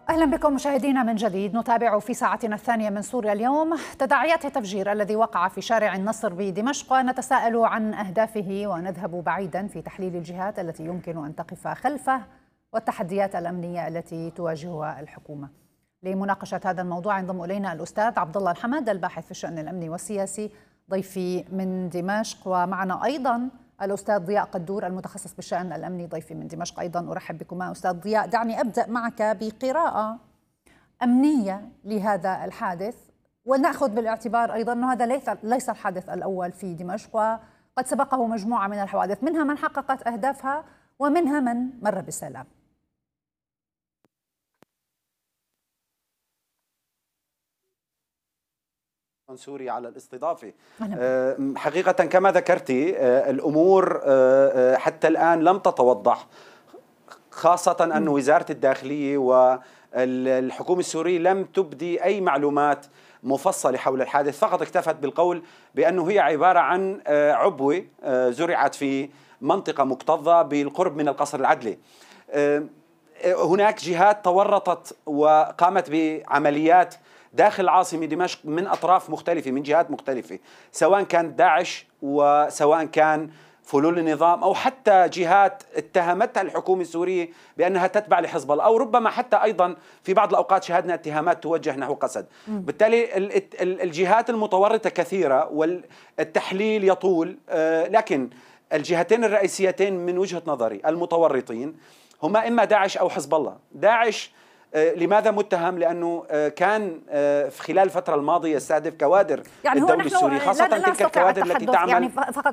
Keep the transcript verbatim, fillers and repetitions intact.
أهلا بكم مشاهدينا من جديد. نتابع في ساعتنا الثانية من سوريا اليوم تداعيات التفجير الذي وقع في شارع النصر بدمشق، ونتساءل عن أهدافه ونذهب بعيدا في تحليل الجهات التي يمكن أن تقف خلفه والتحديات الأمنية التي تواجهها الحكومة. لمناقشة هذا الموضوع ينضم إلينا الأستاذ عبد الله الحمد الباحث في الشأن الأمني والسياسي ضيفي من دمشق، ومعنا أيضا الأستاذ ضياء قدور المتخصص بالشأن الأمني ضيفي من دمشق أيضا. أرحب بكما أستاذ ضياء. دعني أبدأ معك بقراءة أمنية لهذا الحادث، ونأخذ بالاعتبار أيضا أن هذا ليس الحادث الأول في دمشق، وقد سبقه مجموعة من الحوادث منها من حققت أهدافها ومنها من مر بالسلام. سوريا على الاستضافة. حقيقة كما ذكرتي الأمور حتى الآن لم تتوضح، خاصة أن وزارة الداخلية والحكومة السورية لم تبدي أي معلومات مفصلة حول الحادث، فقط اكتفت بالقول بأنه هي عبارة عن عبوة زرعت في منطقة مكتظة بالقرب من القصر العدلي. هناك جهات تورطت وقامت بعمليات داخل العاصمة دمشق من أطراف مختلفة، من جهات مختلفة، سواء كان داعش وسواء كان فلول النظام أو حتى جهات اتهمتها الحكومة السورية بأنها تتبع لحزب الله، أو ربما حتى أيضا في بعض الأوقات شاهدنا اتهامات توجه نحو قسد. بالتالي الجهات المتورطة كثيرة والتحليل يطول، لكن الجهتين الرئيسيتين من وجهة نظري المتورطين هما إما داعش أو حزب الله. داعش لماذا متهم؟ لأنه كان في خلال الفترة الماضية يستهدف كوادر يعني الدولة السورية، خاصة تلك الكوادر التي تعمل يعني فقط